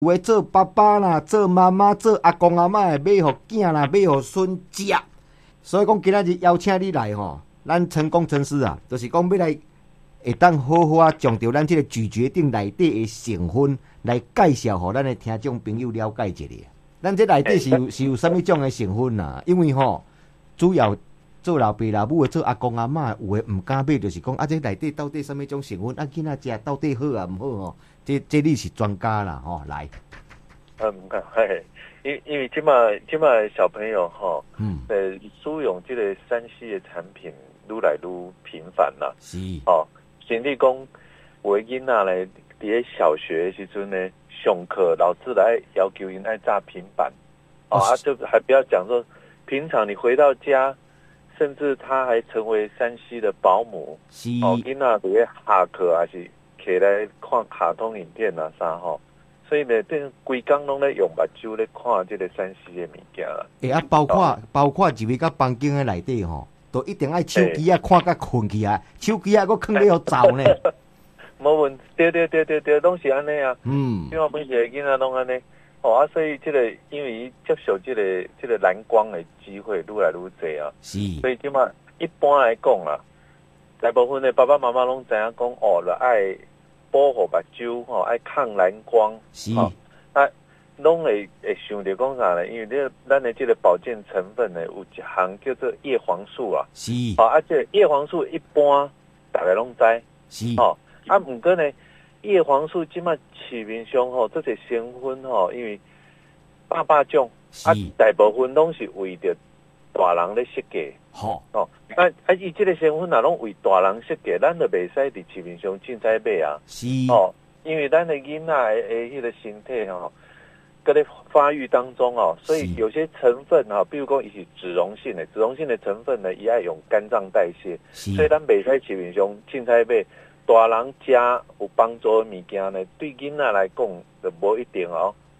有诶做爸爸啦，做妈妈，做阿公阿嬷诶，买互囝啦，买互孙食。所以讲今仔日邀请你来吼，咱陈工程师啊，就是讲要来会当好好啊，将着咱即个咀嚼定内底诶成分来介绍，互咱诶听众朋友了解一下。咱这内底是有啥物种诶成分啊？因为吼，主要做老爸老母诶，做阿公阿嬷，有诶毋敢买，就是讲啊，这内底到底啥物种成分？啊，囡仔食到底好啊，毋好吼？这你是专家啦，吼，来。 嘿，因为即摆小朋友吼，使用这个3C 的产品愈来愈频繁啦。 是。 哦，甚至讲有的囡仔咧，伫咧小学的时阵呢，上课老师来要求因爱炸平板。就还不要讲说，平常你回到家，甚至他还成为3C 的保姆。 是。 囡仔伫咧下课还是起来看卡通影片啊啥吼。所以呢，等规工拢咧用目睭咧看这个3C 的物件啦。 包括入去到房间的内底吼，都一定爱手机啊看甲困去啊，手机啊，佫放咧互走呢。 无问，对，拢是安尼啊。因为每一个囡仔拢安尼。所以这个因为接受这个蓝光的机会愈来愈济啊。 是。 所以即马一般来讲啊，大部分的爸爸妈妈拢知影讲就爱保护目睭爱抗蓝光。 是。 拢会想着讲啥呢？因为咱的这个保健成分呢，有一项叫做叶黄素啊。 是。 这个叶黄素一般大家拢知。 是。 不过呢，叶黄素即摆市面上这些成分因为百种，大部分拢是为着大人咧设计。伊这个成分若拢为大人设计，咱就袂使伫市面上凊彩买啊。 是。 因为咱的囡仔的迄个身体搁咧发育当中所以有些成分比如讲伊是脂溶性的成分呢，伊爱用肝脏代谢，所以咱袂使市面上凊彩买。大人食有帮助的物件呢，对囡仔来讲就无一定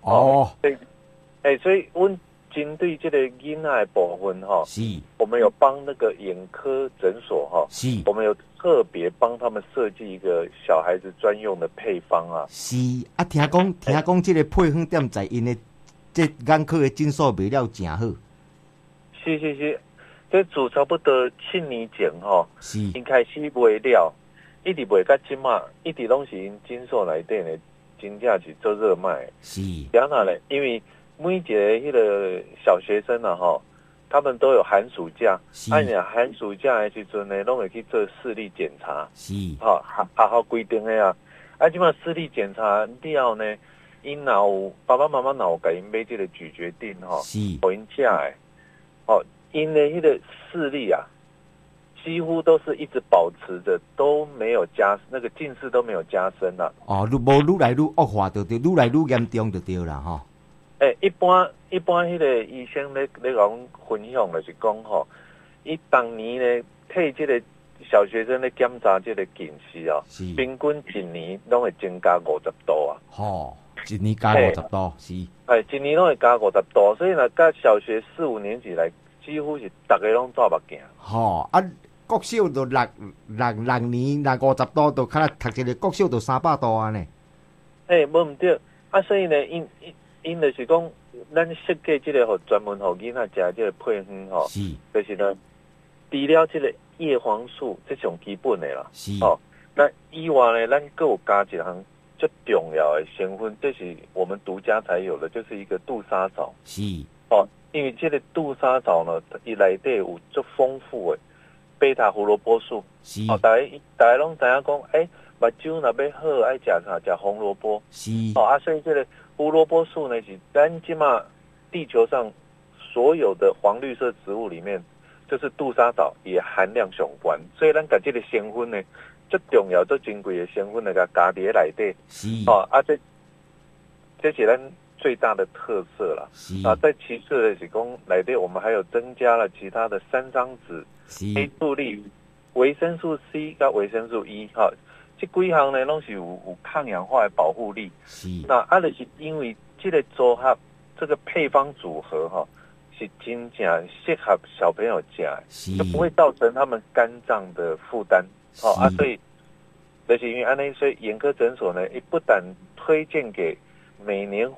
所以阮针对这个囡仔的部分是， 我们有帮那个眼科诊所是， 我们有特别帮他们设计一个小孩子专用的配方啊。 是啊，听讲这个配方店在因的这眼科的诊所卖了真好。 是，这做差不多7年前是， 因开始卖了。一直卖到即马，一直拢是因诊所内底呢，真正是做热卖。 是。 然后呢，因为每一个迄个小学生他们都有寒暑假，寒暑假的时阵呢，拢会去做视力检查。 是。 好规定的啊。即马视力检查了呢，因若有爸爸妈妈若有甲因买这个咀嚼定是， 互因食的，因的迄个视力啊。几乎都是一直保持着，都没有那个近视都没有加深了。 无愈来愈恶化，就对，愈来愈严重就对啦一般迄个医生咧甲阮分享就是讲伊当年呢替这个小学生咧检查这个近视平均一年拢会增加50度啊。 一年加50度是。 一年拢会加50度，所以若甲小学4、5年级来，几乎是大家拢戴目镜。 国小就6年，50度，就看读一个国小就300度啊呢。 无毋对所以呢，因就是讲，咱设计这个专门互囡仔食这个配方是， 就是呢，除了这个叶黄素，这上基本的啦。 是。 那以外呢，咱还有加一项最重要的成分，这是我们独家才有的，就是一个杜莎藻。 是。 因为这个杜莎藻呢，伊内底有足丰富的贝塔胡萝卜素。 是。 大家拢知影讲，目睭若要好，爱食啥？食红萝卜。 是。 所以这个胡萝卜素呢，是咱即马地球上所有的黄绿色植物里面，就是杜莎藻也含量上高，所以咱把这个成分呢，最重要、最珍贵的成分呢，加伫咧内底。 是。 这是咱最大的特色啦。再其次的是讲内底我们还有增加了其他的3桑酯、黑醋栗、维生素 C 跟维生素 E 这几项呢拢是有抗氧化的保护力。 是。 那就是因为这个组合，这个配方组合是真正适合小朋友吃的，就不会造成他们肝脏的负担。所以就是因为安尼，所以眼科诊所呢，不但推荐给每年